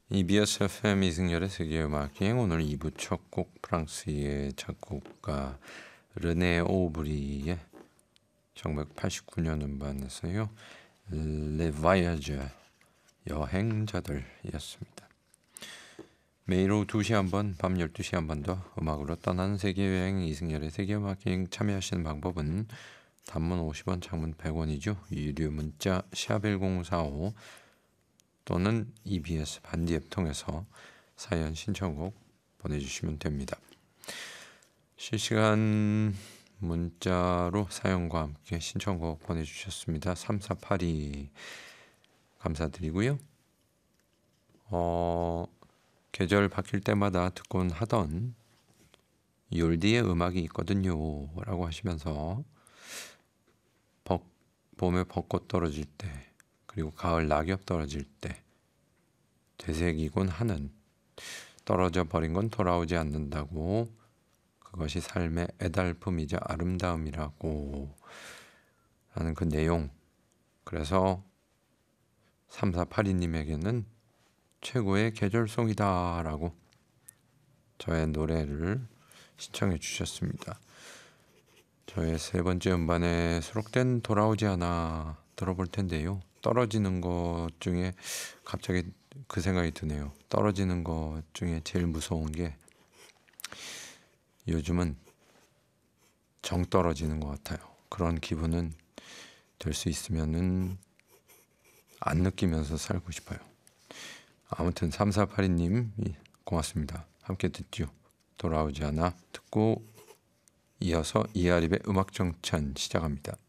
EBS FM 이승열의 세계음악여행 오늘 2부 첫 곡 프랑스의 작곡가 르네 오브리의 1989년 음반에서요 Le Voyageurs 여행자들이었습니다. 매일 오후 2시 한번 밤 12시 한 번 더 음악으로 떠나는 세계여행 이승열의 세계음악여행 참여하시는 방법은 단문 50원 장문 100원이죠. 유료 문자 샵1045 또는 EBS 반디 앱 통해서 사연 신청곡 보내주시면 됩니다. 실시간 문자로 사연과 함께 신청곡 보내주셨습니다. 3482 감사드리고요. 계절 바뀔 때마다 듣곤 하던 율디의 음악이 있거든요 라고 하시면서 봄에 벚꽃 떨어질 때 그리고 가을 낙엽 떨어질 때 되새기곤 하는 떨어져 버린 건 돌아오지 않는다고 그것이 삶의 애달픔이자 아름다움이라고 하는 그 내용, 그래서 3482님에게는 최고의 계절송이다 라고 저의 노래를 신청해 주셨습니다. 저의 세 번째 음반에 수록된 돌아오지 않아 들어볼 텐데요. 떨어지는 것 중에 갑자기 그 생각이 드네요. 떨어지는 것 중에 제일 무서운 게 요즘은 정 떨어지는 것 같아요. 그런 기분은 될 수 있으면은 안 느끼면서 살고 싶어요. 아무튼 3482님 고맙습니다. 함께 듣죠. 돌아오지 않아 듣고 이어서 이하립의 음악정찬 시작합니다.